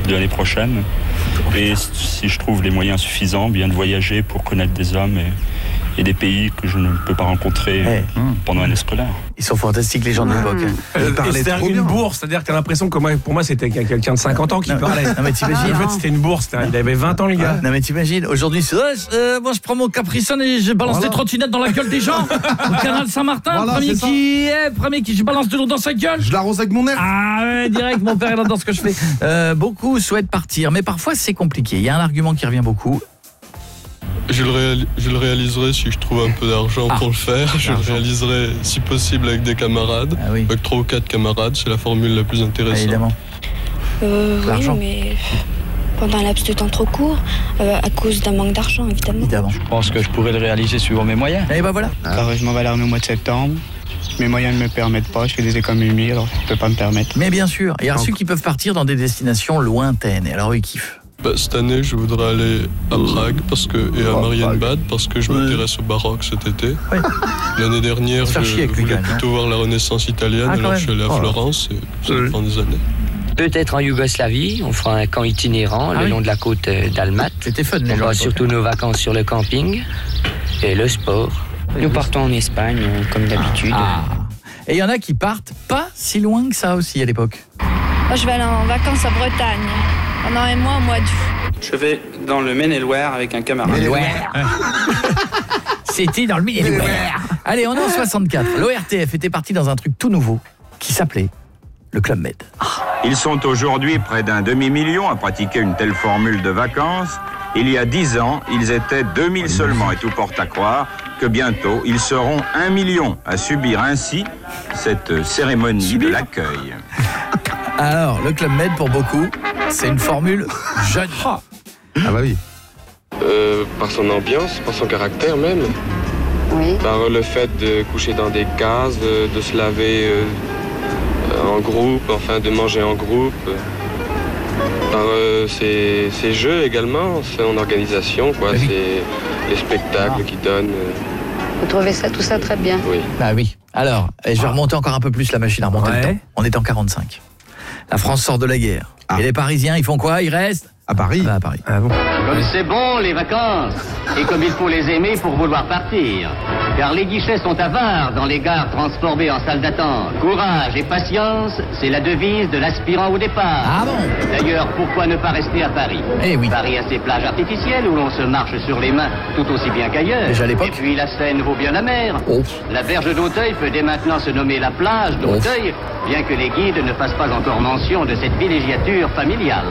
de l'année prochaine. Et si je trouve les moyens suffisants, bien de voyager pour connaître des hommes et des pays que je ne peux pas rencontrer pendant l'année scolaire. Ils sont fantastiques, les gens de l'époque. C'était une bourse, c'est-à-dire que t'as l'impression que pour moi c'était quelqu'un de 50 ans qui parlait. Non mais t'imagines. En fait c'était une bourse, il avait 20 ans le gars. Non mais t'imagines, aujourd'hui c'est moi je prends mon Capri Sun et je balance des trottinettes dans la gueule des gens. Au canal Saint-Martin, premier qui je balance de l'eau dans sa gueule. Je l'arrose avec mon air. Ah ouais, direct, mon père est là dans ce que je fais. Beaucoup souhaitent partir, mais parfois c'est compliqué. Il y a un argument qui revient beaucoup. Je le réaliserai si je trouve un peu d'argent pour le faire. Je le réaliserai si possible avec des camarades. Avec 3 ou 4 camarades, c'est la formule la plus intéressante. Évidemment. L'argent. Oui, mais pendant un laps de temps trop court, à cause d'un manque d'argent, évidemment. Je pense que je pourrais le réaliser suivant mes moyens. Et ben voilà. Car je m'en vais à l'armée au mois de septembre. Mes moyens ne me permettent pas, je fais des économies, alors je ne peux pas me permettre. Mais bien sûr, il y a ceux qui peuvent partir dans des destinations lointaines, et alors ils kiffent. Cette année, je voudrais aller à Prague et à Marienbad parce que je m'intéresse au baroque cet été. Oui. L'année dernière, je voulais plutôt voir la Renaissance italienne, alors je suis allé à Florence et ça dépend des années. Peut-être en Yougoslavie, on fera un camp itinérant le long de la côte d'Almat. C'était fun. On va surtout nos vacances sur le camping et le sport. Nous partons en Espagne, comme d'habitude. Et il y en a qui partent pas si loin que ça aussi à l'époque. Moi, je vais aller en vacances à Bretagne. Pendant un mois, au mois d'août. Je vais dans le Maine-et-Loire avec un camarade. C'était dans le Maine-et-Loire. Allez, on est en 64. L'ORTF était parti dans un truc tout nouveau qui s'appelait le Club Med. Ils sont aujourd'hui près d'un demi-million à pratiquer une telle formule de vacances. Il y a 10 ans, ils étaient 2000 seulement et tout porte à croire que bientôt, ils seront 1 million à subir ainsi cette cérémonie de l'accueil. Alors, le Club Med, pour beaucoup, c'est une formule jeune. Ah bah oui. Par son ambiance, par son caractère même. Oui. Par le fait de coucher dans des cases, de se laver en groupe, enfin de manger en groupe. Par ses jeux également, son organisation, quoi. C'est les spectacles qu'il donne. Vous trouvez tout ça très bien? Oui. Bah oui. Alors, je vais remonter encore un peu plus la machine à remonter le temps. On est en 45. La France sort de la guerre. Et les Parisiens, ils font quoi? Ils restent à Paris. À Paris. Comme c'est bon, les vacances. Et comme il faut les aimer pour vouloir partir. Car les guichets sont avares dans les gares transformées en salles d'attente. Courage et patience, c'est la devise de l'aspirant au départ. Ah bon? D'ailleurs, pourquoi ne pas rester à Paris? Eh oui. Paris a ses plages artificielles où l'on se marche sur les mains tout aussi bien qu'ailleurs. Déjà à l'époque. Et puis la Seine vaut bien la mer. La berge d'Auteuil peut dès maintenant se nommer la plage d'Auteuil, bien que les guides ne fassent pas encore mention de cette villégiature familiale.